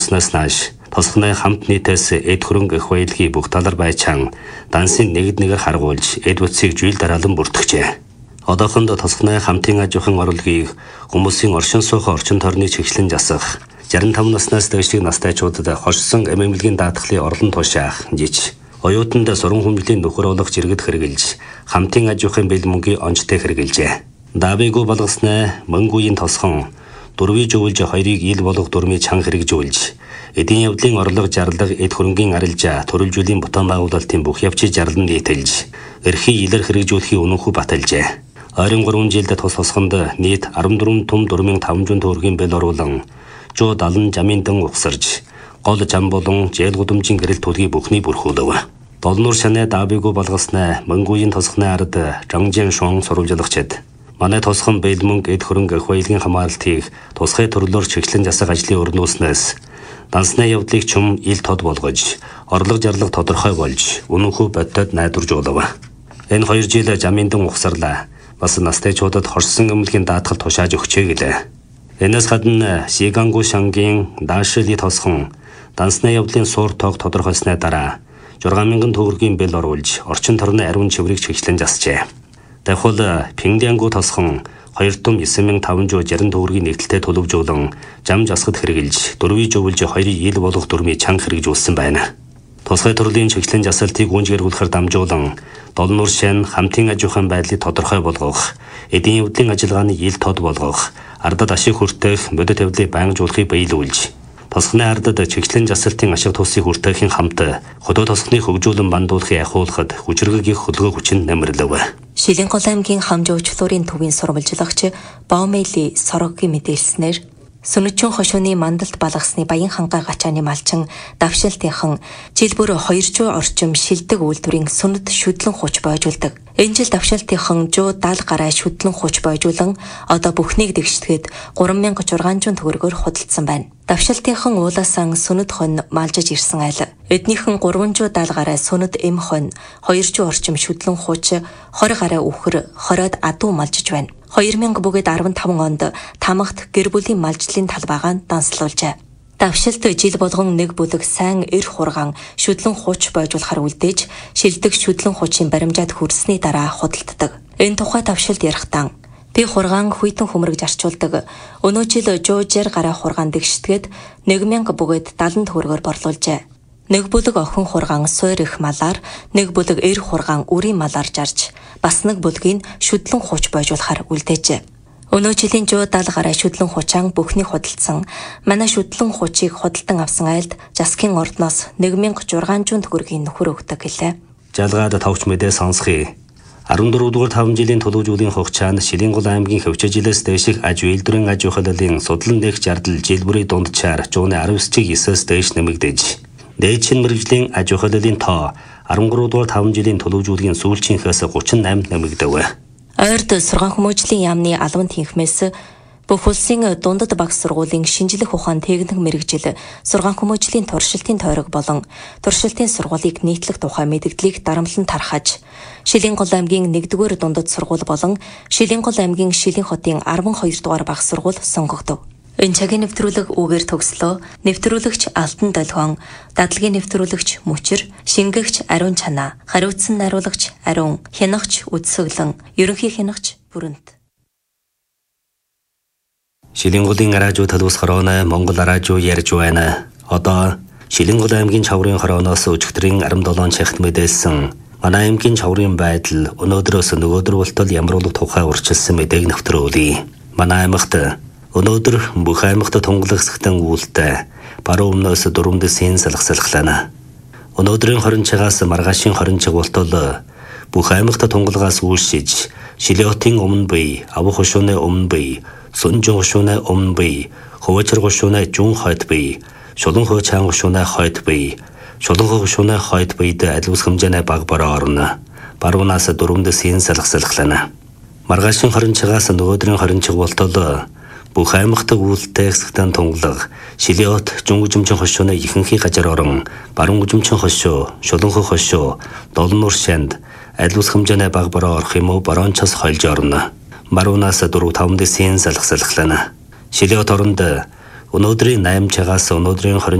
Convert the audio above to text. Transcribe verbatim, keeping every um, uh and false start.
болснаас нааш тосгоны хамт нийтээс эд хөрөнгө их баялагийг бүх талар байчаан дансын нэгд нэгээр харгуулж эд бүтцийг жуйл дараалан бүртгэжээ. Одоохонд тосгоны хамтын аж ахуйн орлогыг хүмүүсийн оршин суух орчин тойрны чиглэлэн засах, шестдесет и пять наснаас дээшлих настайчуудад хожсон эмэмлэгийн даатгалын орлон тушаах жиж, оюутанд суран хүмжлийн нөхөр олох жиргэд хэрэгжилж, хамтын аж ахуйн бэл мөнгийн онцтой хэрэгжилжээ. Даавигүй болгосноо мөнгөгийн тосхон дөрвийг жуулж хоёрыг ил болох дөрмийг чанга хэрэгжүүлж, эдийн явдлын орлого жарлага эд хөрөнгийн арилжаа төрөлжүүллийн бутаан байгуулалтын бүх явцыг жарлан нийтэлж, эрхий илэр хэрэгжүүлэхийг үнэнхүү баталжээ. Ойрын гурван жилд тус тосгонд нийт арван дөрвөн том дөрмийн таван зуун төгрөгийн бэл оруулан, жуу далан жамын дан угсарж, гол жам болон жээл гудамжийн гэрэл төлгийг бүхний бүрхүүлв. Долнуур шанаа даавигүй болгосноо мөнгөгийн тосгоны ард жангжин шуун сурвалжлагчид манай тосхон бэл мөнгө эд хөрөнгө их баялагын хамгаалалтыг тусгай төрлөөр чиглэн засах ажлын өрнөөснөөс дансны явдлыг чум ил тод болгож, орлого жарлага тодорхой болж, үнэнхүү бодтод найдваржуулав. Энэ хоёр жил жаминдан ухсарлаа. Бас настайчуудад хорсон эмнэлгийн даатгал тушааж өгчээ гэлээ. Энэс гадна Сигангу шангийн даашили тосхон дансны явдлын суур тоог тодорхойлсны дараа шесть мянган төгрөгийн бэл оруулж, орчин тойрны ариун чиврийг чиглэн засжээ. Дахул Пингдиангу тосхон хоёр том девять мянган таван жүз шестьдесят төгрөгийн нэгдэлтэй төлөвжүүлэн жам жасгад хэрэгжилж, дөрвийг жуулж хоёрыг ил болох дөрмийг чанга хэрэгжүүлсэн байна. Тусгай төрлийн чиглэн жасалтыг гүнжгэрүүлэхээр дамжуулан долнуур шин хамтын аж ахуйн байдлыг тодорхой болгох, эдийн явдлын ажиллагааны ил тод болгох, ардад ашиг хүртэх бодит явдлыг байнгжуулахыг биелүүлж, тосгоны ардад чиглэн жасалтын ашиг тусыг хүртэхийн хамт хотоо тосгоны хөгжүүлэн бандуулахыг ахиулахад хүчирхэг их хөлгөө хүчин нэмэрлэв. Шилэнгол аймгийн хамжуучлалын төвийн сурвалжлагч Баумэйли Сорокгийн мэдээлснээр сүнэтчүн хошууны мандалд балгасны баян хангай гачааны малчин давшилтынхан жил бүр двести орчим шилдэг үйлдвэрийн сүнэт шүдлэн хуч бойжуулдаг. Энэ жил давшилтынхан one hundred seventy гарай шүдлэн хуч бойжуулан одоо бүхнийг дэгшдэхэд three thousand six hundred төгрөгөөр худалдсан байна. Давшилтынхан уулаасан сүнэт хонь малжиж ирсэн айл. Эднийхэн three hundred seventy гарай сүнэт эм хонь, two hundred орчим шүдлэн хуч, twenty гарай үхэр, twenty-од адуу малжиж байна. two thousand бүгд fifty-five онд тамагт гэр бүлийн малжлын талбайгаа данслуулжээ. Давшилт жил болгон нэг бүлэг сайн эр хургаан шүдлэн хуч бойжуулахар үлдээж, шилдэг шүдлэн хучийн баримжаад хүрсний дараа худалддаг. Энэ тухай давшилт ярихдаа би хургаан хүйтэн хөмрөж арчуулдаг. Өнөө жил one hundred sixty гарай хургаан дэгшдэгэд one thousand бүгд seventy төгрөгөөр борлуулжээ. Нэг бүлэг охин хургаан суур их малаар, нэг бүлэг эр хургаан үрийн малаар жарж, бас нэг бүлгийг шүдлэн хуч бойжуулахар үлдээжээ. Өнөө жилийн one hundred seventy гарай шүдлэн хучаан бүхнийг худалдсан. Манай шүдлэн хучийг худалдан авсан айлд Жаскын ордноос one thousand six hundred төгрөгийн нөхөр өгдөг гэлээ. Жалгаад тавч мэдээ сонсхий. fourteen дугаар таван жилийн төлөвжүүлгийн хугацаанд Шилэнгол аймгийн хөвчө жилээс дээших аж үйлдвэрийн аж ахуйлын судлан дэх жардал жил бүрийн дунджаар one hundred ninety-nine-ээс дээш нэмэгдэж, дээд шин мэргэжлийн аж ахуйлын тоо thirteen дугаар таван жилийн төлөвжүүлгийн сүүлчийнхээс thirty-eight нэмэгдэв. Ойрд сургаан хүмүүжлийн яамны албан тэнхмээс бүх улсын дундад багш сургуулийн шинжлэх ухаан техник мэргэжил сургаан хүмүүжлийн туршилтын тойрог болон туршилтын сургуулийг нийтлэх тухай мэдээллийг дарамтлан тархаж, Шилэнгол аймгийн нэгдүгээр дундад сургууль болон Шилэнгол аймгийн Шилэн хотын twelve дугаар багш сургууль сонгогдов. Энэ цагийн нэвтрүүлэг үгээр төгслөө. Нэвтрүүлэгч Алтан Долгион, дадлагын нэвтрүүлэгч Мөчр, шингэгч Ариун Чанаа, хариуцсан найруулагч Ариун, хянагч Үдсөглөн, ерөнхий хянагч Бүрэнт. Шилэнголын радио талуус хорооно Монгол радио ярьж байна. Одоо Шилэнгол аймгийн чаврын хорооноос өчигдрийн seventy-seven чахт мэдээлсэн манай аймгийн чаврын байдал өнөөдрөөс нөгөөдөр болтол ямар улаг тухай урьдчилсан мэдээг нэвтрүүлье. Манай аймагт өнөөдөр бүх аймагт тунгалагсагтан үүлтэй баруун өмнөөс дөрвөн дэсийн салхсалхлана. Өнөөдрийн хорин цагаас маргаашийн хорин цаг болтол бүх аймагт тунгалагаас үйлшиж, Шилэотын өмнө бий, Авах хошууны өмнө бий, Сүнжин хошууны өмнө бий, Хувачир хошууны жун хойд бий, Шулан хойчаан хошууны хойд бий, Шулан хошууны хойд бийд аливс хэмжээний баг бороо орно. Баруунаас дөрвөн дэсийн салхсалхлана. Маргаашийн хорин цагаас нөгөөдрийн хорин цаг болтол бүх аймагт үүлтэй хэсэгтэн тунгалаг, Шилэот жунгужимчин хошууны ихэнхий газар орон, баруун гужимчин хошуу, Шуланхой хошуу, Долнуур шанд аливс хэмжээний баг бороо орох юм уу бороончос хольж орно. Баруунаас four five дэсийн салхсалхлана. Шилэот оронд Өнөөдрийн найрамчаагаас өнөөдрийн